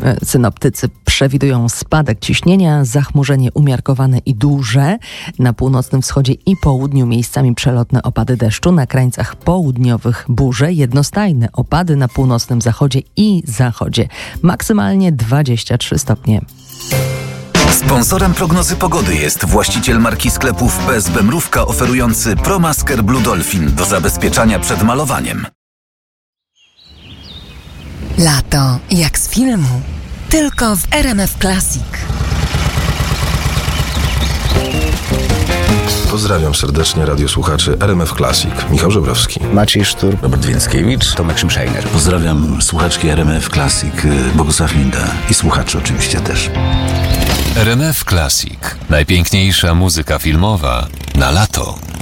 Synoptycy przewidują spadek ciśnienia, zachmurzenie umiarkowane i duże. Na północnym wschodzie i południu miejscami przelotne opady deszczu, na krańcach południowych burze, jednostajne opady na północnym zachodzie i zachodzie. Maksymalnie 23 stopnie. Sponsorem prognozy pogody jest właściciel marki sklepów PSB Mrówka oferujący ProMasker Blue Dolphin do zabezpieczania przed malowaniem. Lato jak z filmu, tylko w RMF Classic. Pozdrawiam serdecznie radiosłuchaczy RMF Classic. Michał Żebrowski. Maciej Sztur. Robert Więckiewicz. Tomek Szymszajner. Pozdrawiam słuchaczki RMF Classic, Bogusław Linda i słuchaczy oczywiście też. RMF Classic. Najpiękniejsza muzyka filmowa na lato.